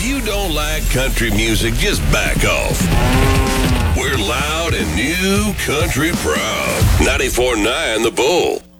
you don't like country music, just back off. We're loud and new country proud. 94.9 The Bull.